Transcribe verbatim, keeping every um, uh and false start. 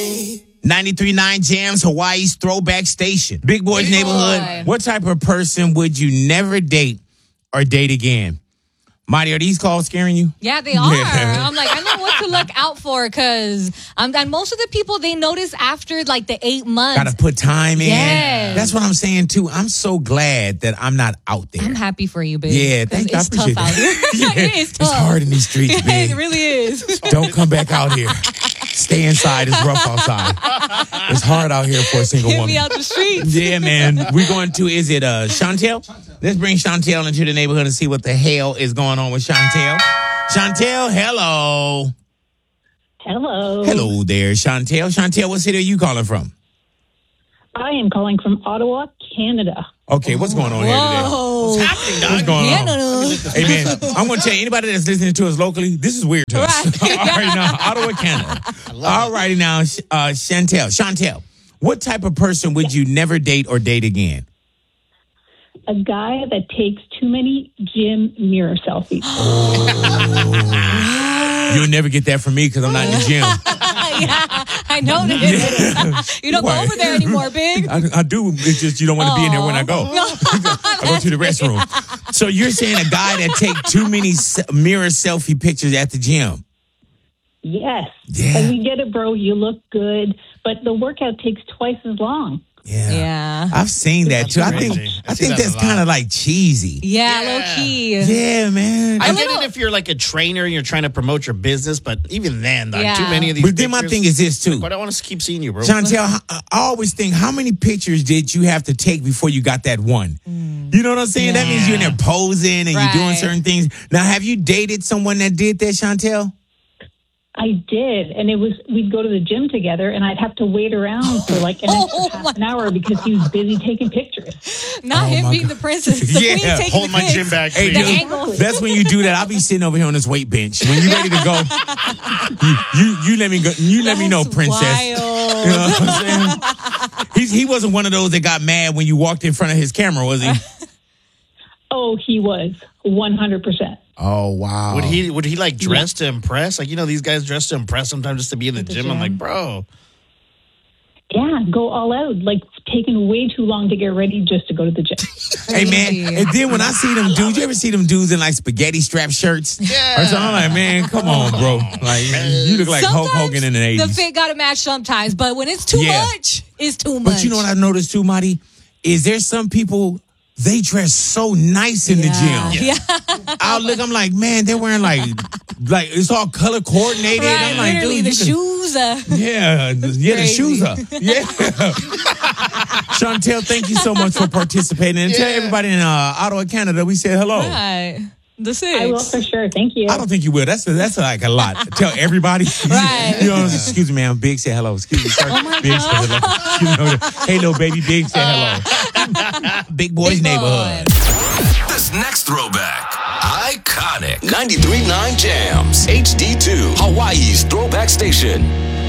ninety-three point nine Jams, Hawaii's throwback station. Big Boy's Big Neighborhood. Boy. What type of person would you never date or date again? Marty, are these calls scaring you? Yeah, they are. Yeah. I'm like, I know what to look out for because um, and most of the people, they notice after like the eight months. Got to put time in. Yes. That's what I'm saying, too. I'm so glad that I'm not out there. I'm happy for you, babe. Yeah, thank you. I It's appreciate tough out here. that. Yeah, It is tough. It's hard in these streets, big. It really is. Don't come back out here. Stay inside. It's rough outside. It's hard out here for a single Get woman. me out the streets. Yeah, man. We're going to, is it uh, Chantel? Let's bring Chantel into the neighborhood and see what the hell is going on with Chantel. Chantel, hello. Hello. Hello there, Chantel. Chantel, what city are you calling from? I am calling from Ottawa, Canada. Okay, what's going on here today? Whoa. What's happening, dog? What's going Yeah, on? no, no. Hey, man, I'm going to tell you, anybody that's listening to us locally, this is weird to us. Right. All right, now, Ottawa, Canada. All righty now, uh, Chantel. Chantel, what type of person would you never date or date again? A guy that takes too many gym mirror selfies. You'll never get that from me because I'm not in the gym. Yeah, I know this. You don't Why? go over there anymore, big. I, I do. It's just you don't want to be in there when I go. I go to the restroom. So you're saying a guy that take too many se- mirror selfie pictures at the gym? Yes. Yeah. And we get it, bro. You look good, but the workout takes twice as long. Yeah. Yeah. I've seen that too. I think crazy. I I see think that a that's lot. kind of like cheesy. Yeah, Yeah. low key. Yeah, man. I A get little- it if you're like a trainer and you're trying to promote your business, but even then, like, Yeah. too many of these But then my pictures, thing is this too. But I want to keep seeing you, bro. Chantel, I I always think, how many pictures did you have to take before you got that one? You know what I'm saying? That means you're in there posing and you're doing Right. certain things. Now, have you dated someone that did that, Chantel? I did, and it was we'd go to the gym together, and I'd have to wait around for like an Oh, extra my half an hour because he was busy taking pictures. Not Oh, him my being God. the princess. The Yeah, queen taking Hold the my pics. gym bag, Hey, please. The dude, angle. that's when you do that. I'll be sitting over here on this weight bench. When you're ready to go, you, you you let me go. You let me know, That's princess. wild. You know what I'm saying? He's, he wasn't one of those that got mad when you walked in front of his camera, was he? Oh, he was one hundred percent. Oh wow. Would he would he like dress to impress? Like, you know, these guys dress to impress sometimes just to be in the, the gym. I'm like, gym. bro. Yeah, go all out. Like taking way too long to get ready just to go to the gym. Hey man, and then when I see them dudes, you ever see them dudes in like spaghetti strap shirts? Yeah. Or something? I'm like, man, come on, bro. Like you look like Hulk Sometimes Hogan in the the eighties. fit got to match sometimes, but when it's too Yeah. much, it's too much. But you know what I noticed too, Marty? Is there some people they dress so nice in Yeah. the gym. Yeah. I look, I'm like, man, they're wearing like, like it's all color coordinated. Right, I'm like, literally, dude, the you can- shoes. Uh, Yeah, the- yeah, the crazy. shoes up. Yeah. Chantel, thank you so much for participating. And tell Yeah. everybody in uh, Ottawa, Canada, we said hello. right. The six. I will for sure. Thank you. I don't think you will. That's that's like a lot. Tell everybody. Right. You know, excuse me, man. Big say hello. Excuse me. Sir. Oh, my Big God. say hello. You know, hey, little baby. Big say hello. Big Boy's Big boy. Neighborhood. This next throwback, iconic. ninety-three point nine Jams, H D two, Hawaii's throwback station.